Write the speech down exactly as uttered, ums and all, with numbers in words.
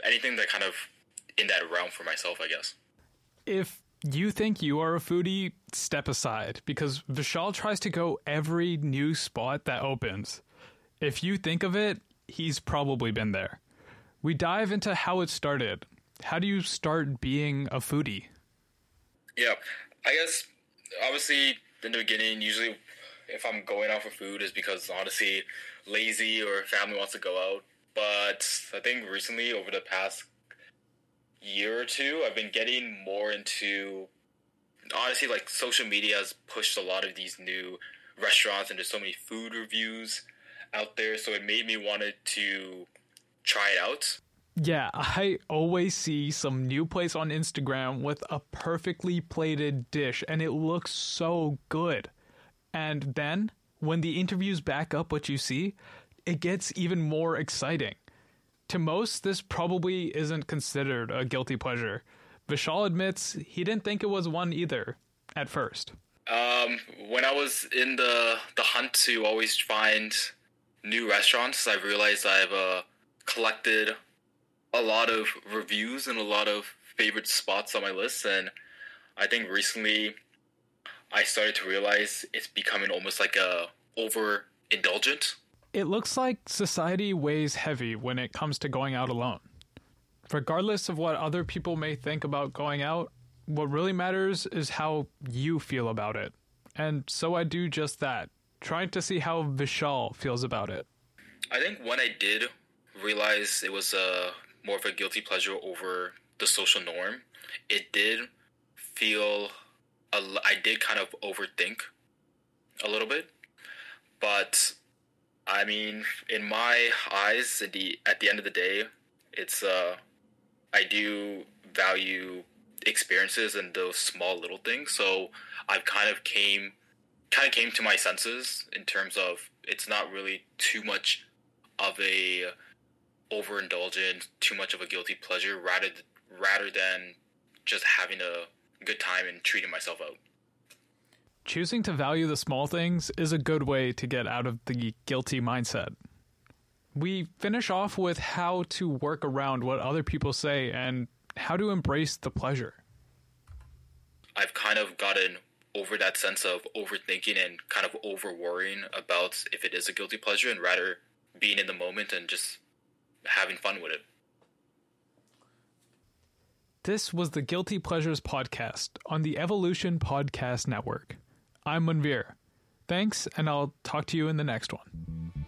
anything that kind of in that realm for myself, I guess. If you think you are a foodie, step aside, because Vishal tries to go every new spot that opens. If you think of it, he's probably been there. We dive into how it started. How do you start being a foodie? Yeah, I guess, obviously, in the beginning, usually if I'm going out for food is because, honestly, lazy or family wants to go out. But I think recently, over the past year or two, I've been getting more into, honestly, like, social media has pushed a lot of these new restaurants, and there's so many food reviews out there, so it made me wanted to try it out. Yeah, I always see some new place on Instagram with a perfectly plated dish, and it looks so good. And then, when the interviews back up what you see, it gets even more exciting. To most, this probably isn't considered a guilty pleasure. Vishal admits he didn't think it was one either, at first. Um, when I was in the, the hunt to always find new restaurants, I realized I've uh, collected a lot of reviews and a lot of favorite spots on my list, and I think recently I started to realize it's becoming almost like a overindulgent. It looks like society weighs heavy when it comes to going out alone. Regardless of what other people may think about going out, what really matters is how you feel about it. And so I do just that, trying to see how Vishal feels about it. I think when I did realize it was a more of a guilty pleasure over the social norm, it did feel, a, I did kind of overthink a little bit. But, I mean, in my eyes, at the, at the end of the day, it's, uh, I do value experiences and those small little things. So I've kind of came, kind of came to my senses in terms of it's not really too much of a overindulgent, too much of a guilty pleasure, rather rather than just having a good time and treating myself out. Choosing to value the small things is a good way to get out of the guilty mindset. We finish off with how to work around what other people say and how to embrace the pleasure. I've kind of gotten over that sense of overthinking and kind of over worrying about if it is a guilty pleasure, and rather being in the moment and just having fun with it. This was the Guilty Pleasures Podcast on the Evolution Podcast Network. I'm Manveer. Thanks, and I'll talk to you in the next one.